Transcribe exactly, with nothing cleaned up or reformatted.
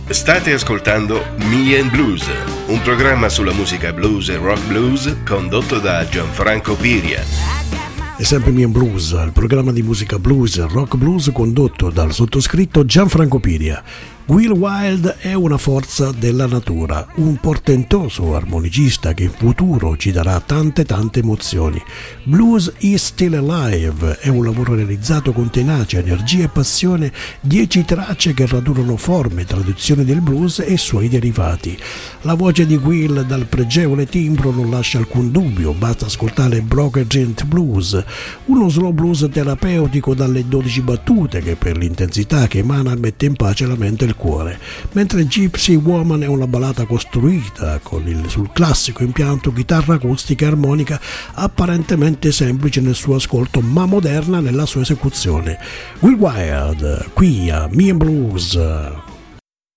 State ascoltando Me and Blues, un programma sulla musica blues e rock blues condotto da Gianfranco Piria. È sempre Me and Blues, il programma di musica blues e rock blues condotto dal sottoscritto Gianfranco Piria. Will Wild è una forza della natura, un portentoso armonicista che in futuro ci darà tante tante emozioni. Blues is Still Alive è un lavoro realizzato con tenacia, energia e passione, dieci tracce che radunano forme, traduzioni del blues e suoi derivati. La voce di Will dal pregevole timbro non lascia alcun dubbio, basta ascoltare Broken Gent Blues, uno slow blues terapeutico dalle dodici battute che per l'intensità che emana mette in pace la mente e il cuore, mentre Gypsy Woman è una ballata costruita con il, sul classico impianto chitarra acustica e armonica apparentemente semplice nel suo ascolto ma moderna nella sua esecuzione. Will Wild, qui a Me and Blues.